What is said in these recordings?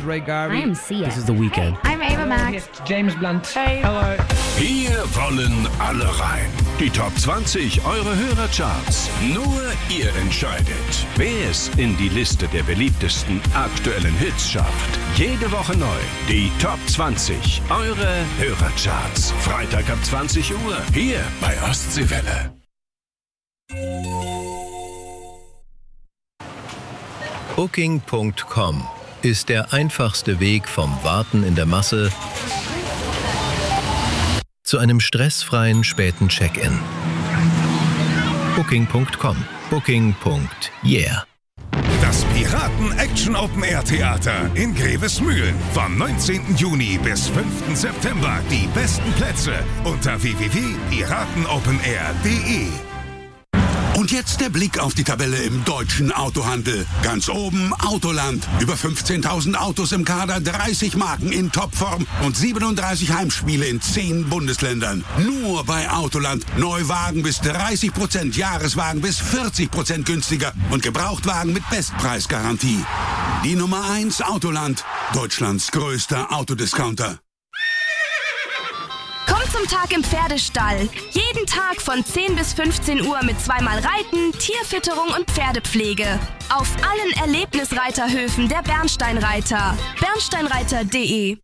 Ray Garvey. I am Sia. This is The Weeknd. I'm Ava Max. It's James Blunt. Hey. Hello. Hier wollen alle rein. Die Top 20 eure Hörercharts. Nur ihr entscheidet, wer es in die Liste der beliebtesten aktuellen Hits schafft. Jede Woche neu. Die Top 20 eure Hörercharts. Freitag ab 20 Uhr. Hier bei Ostseewelle. Booking.com ist der einfachste Weg vom Warten in der Masse zu einem stressfreien späten Check-in. Booking.com. Booking.yeah. Das Piraten-Action-Open-Air-Theater in Grevesmühlen. Vom 19. Juni bis 5. September. Die besten Plätze unter www.piratenopenair.de. Und jetzt der Blick auf die Tabelle im deutschen Autohandel. Ganz oben Autoland. Über 15.000 Autos im Kader, 30 Marken in Topform und 37 Heimspiele in 10 Bundesländern. Nur bei Autoland. Neuwagen bis 30%, Jahreswagen bis 40% günstiger und Gebrauchtwagen mit Bestpreisgarantie. Die Nummer 1 Autoland. Deutschlands größter Autodiscounter. Kommt zum Tag im Pferdestall. Jeden Tag von 10 bis 15 Uhr mit zweimal Reiten, Tierfütterung und Pferdepflege. Auf allen Erlebnisreiterhöfen der Bernsteinreiter. Bernsteinreiter.de.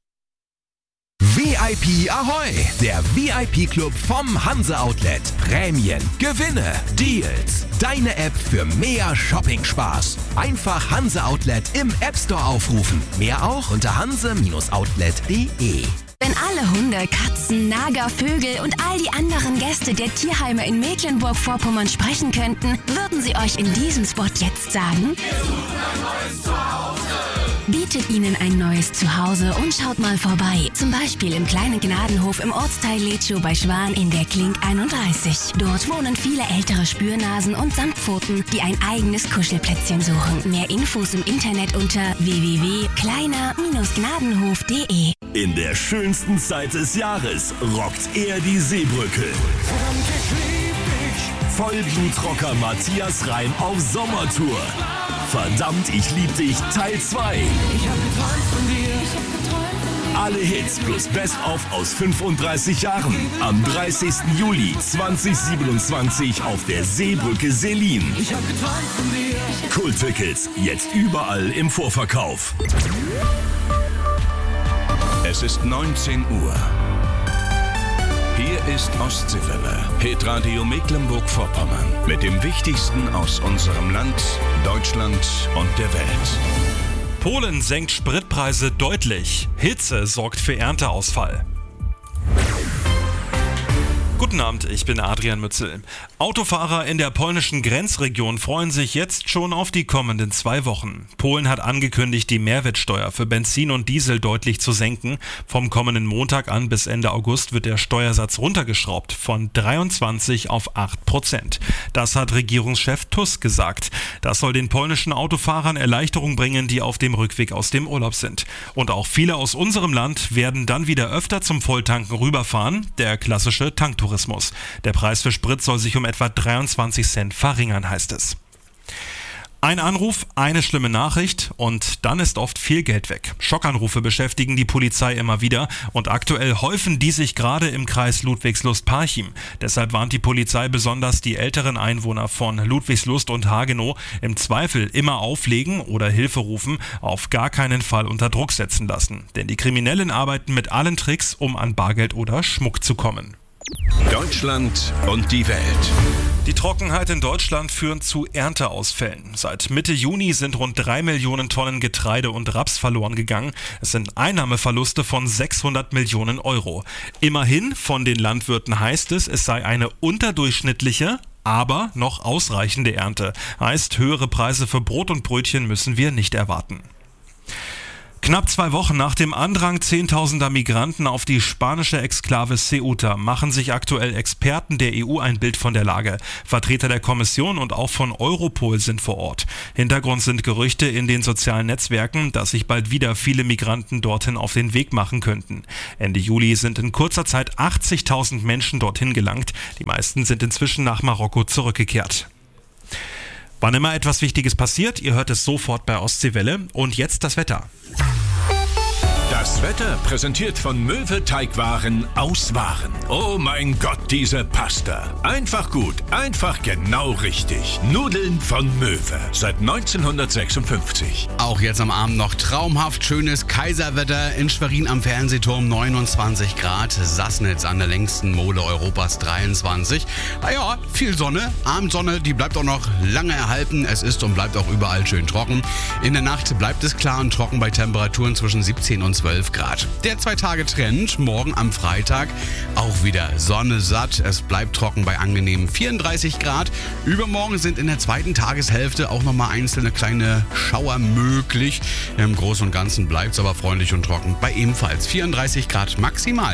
VIP Ahoi! Der VIP-Club vom Hanse Outlet. Prämien, Gewinne, Deals. Deine App für mehr Shopping-Spaß. Einfach Hanse Outlet im App Store aufrufen. Mehr auch unter hanse-outlet.de. Wenn alle Hunde, Katzen, Nager, Vögel und all die anderen Gäste der Tierheime in Mecklenburg-Vorpommern sprechen könnten, würden sie euch in diesem Spot jetzt sagen: Bietet ihnen ein neues Zuhause und schaut mal vorbei. Zum Beispiel im kleinen Gnadenhof im Ortsteil Letschow bei Schwan in der Klink 31. Dort wohnen viele ältere Spürnasen und Samtpfoten, die ein eigenes Kuschelplätzchen suchen. Mehr Infos im Internet unter www.kleiner-gnadenhof.de. In der schönsten Zeit des Jahres rockt er die Seebrücke. Vollblutrocker Matthias Reim auf Sommertour. Verdammt, ich lieb dich, Teil 2. Ich hab geträumt von dir. Alle Hits plus Best-of aus 35 Jahren. Am 30. Juli 2027 auf der Seebrücke Selin. Ich hab geträumt von dir. Kulttickets jetzt überall im Vorverkauf. Es ist 19 Uhr. Hier ist Ostseewelle, Hitradio Mecklenburg-Vorpommern. Mit dem Wichtigsten aus unserem Land, Deutschland und der Welt. Polen senkt Spritpreise deutlich. Hitze sorgt für Ernteausfall. Guten Abend, ich bin Adrian Mützel. Autofahrer in der polnischen Grenzregion freuen sich jetzt schon auf die kommenden 2 Wochen. Polen hat angekündigt, die Mehrwertsteuer für Benzin und Diesel deutlich zu senken. Vom kommenden Montag an bis Ende August wird der Steuersatz runtergeschraubt von 23 auf 8%. Das hat Regierungschef Tusk gesagt. Das soll den polnischen Autofahrern Erleichterung bringen, die auf dem Rückweg aus dem Urlaub sind. Und auch viele aus unserem Land werden dann wieder öfter zum Volltanken rüberfahren. Der klassische Tanktourismus. Der Preis für Sprit soll sich um etwa 23 Cent verringern, heißt es. Ein Anruf, eine schlimme Nachricht und dann ist oft viel Geld weg. Schockanrufe beschäftigen die Polizei immer wieder und aktuell häufen die sich gerade im Kreis Ludwigslust-Parchim. Deshalb warnt die Polizei besonders die älteren Einwohner von Ludwigslust und Hagenow, im Zweifel immer auflegen oder Hilfe rufen, auf gar keinen Fall unter Druck setzen lassen. Denn die Kriminellen arbeiten mit allen Tricks, um an Bargeld oder Schmuck zu kommen. Deutschland und die Welt. Die Trockenheit in Deutschland führt zu Ernteausfällen. Seit Mitte Juni sind rund 3 Millionen Tonnen Getreide und Raps verloren gegangen. Es sind Einnahmeverluste von 600 Millionen Euro. Immerhin von den Landwirten heißt es, es sei eine unterdurchschnittliche, aber noch ausreichende Ernte. Heißt, höhere Preise für Brot und Brötchen müssen wir nicht erwarten. Knapp 2 Wochen nach dem Andrang zehntausender Migranten auf die spanische Exklave Ceuta machen sich aktuell Experten der EU ein Bild von der Lage. Vertreter der Kommission und auch von Europol sind vor Ort. Hintergrund sind Gerüchte in den sozialen Netzwerken, dass sich bald wieder viele Migranten dorthin auf den Weg machen könnten. Ende Juli sind in kurzer Zeit 80.000 Menschen dorthin gelangt. Die meisten sind inzwischen nach Marokko zurückgekehrt. Wann immer etwas Wichtiges passiert, ihr hört es sofort bei Ostseewelle. Und jetzt das Wetter. Das Wetter präsentiert von Möwe Teigwaren aus Waren. Oh mein Gott, diese Pasta. Einfach gut, einfach genau richtig. Nudeln von Möwe. Seit 1956. Auch jetzt am Abend noch traumhaft schönes Kaiserwetter in Schwerin am Fernsehturm, 29 Grad. Sassnitz an der längsten Mole Europas, 23. Naja, viel Sonne. Abendsonne, die bleibt auch noch lange erhalten. Es ist und bleibt auch überall schön trocken. In der Nacht bleibt es klar und trocken bei Temperaturen zwischen 17 und 12 Grad. Der 2-Tage-Trend morgen am Freitag auch wieder Sonne satt. Es bleibt trocken bei angenehmen 34 Grad. Übermorgen sind in der zweiten Tageshälfte auch nochmal einzelne kleine Schauer möglich. Im Großen und Ganzen bleibt es aber freundlich und trocken bei ebenfalls 34 Grad maximal.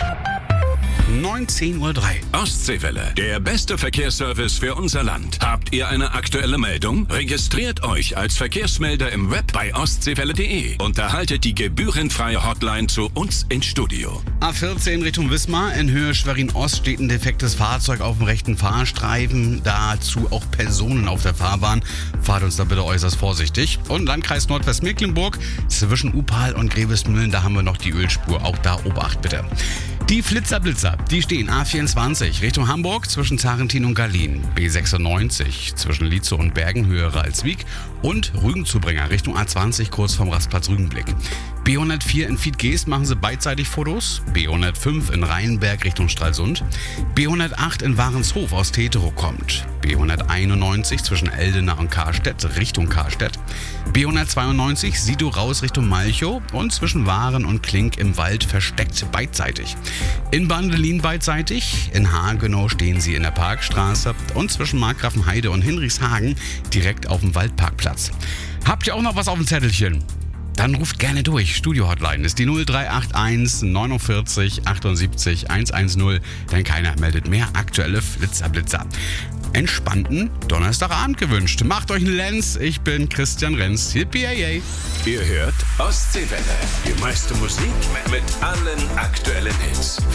19:03 Uhr. Ostseewelle, der beste Verkehrsservice für unser Land. Habt ihr eine aktuelle Meldung? Registriert euch als Verkehrsmelder im Web bei ostseewelle.de und erhaltet die gebührenfreie Hotline zu uns ins Studio. A14 Richtung Wismar, in Höhe Schwerin-Ost steht ein defektes Fahrzeug auf dem rechten Fahrstreifen. Dazu auch Personen auf der Fahrbahn. Fahrt uns da bitte äußerst vorsichtig. Und Landkreis Nordwestmecklenburg, zwischen Upal und Grevesmühlen, da haben wir noch die Ölspur. Auch da Obacht bitte. Die Flitzer-Blitzer, die stehen A24 Richtung Hamburg zwischen Zarentin und Gallien, B96 zwischen Lietzow und Bergen, Höhe Ralswiek und Rügenzubringer Richtung A20 kurz vorm Rastplatz Rügenblick. B104 in Fiedgeest machen sie beidseitig Fotos, B105 in Rheinberg Richtung Stralsund, B108 in Warenshof aus Teterow kommt, B191 zwischen Eldena und Karstedt Richtung Karstedt, B192 Sido raus Richtung Malchow und zwischen Waren und Klink im Wald versteckt beidseitig. In Bandelin beidseitig, in Hagenow stehen sie in der Parkstraße und zwischen Markgrafenheide und Hinrichshagen direkt auf dem Waldparkplatz. Habt ihr auch noch was auf dem Zettelchen? Dann ruft gerne durch. Studio-Hotline ist die 0381 49 78 110, denn keiner meldet mehr aktuelle Flitzer-Blitzer. Entspannten Donnerstagabend gewünscht. Macht euch einen Lenz. Ich bin Christian Renz. Yippie-yay. Ihr hört Ostseewelle. Die meiste Musik mit allen aktuellen Hits.